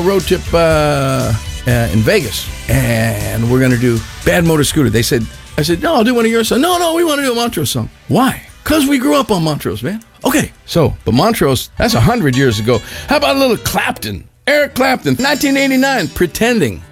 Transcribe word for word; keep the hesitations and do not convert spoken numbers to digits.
road trip uh, uh, in Vegas, and we're going to do Bad Motor Scooter. They said, I said, no, I'll do one of yours. So, no, no, we want to do a Montrose song. Why? Because we grew up on Montrose, man. Okay, so, but Montrose, that's one hundred years ago. How about a little Clapton? Eric Clapton, nineteen eighty-nine, Pretending.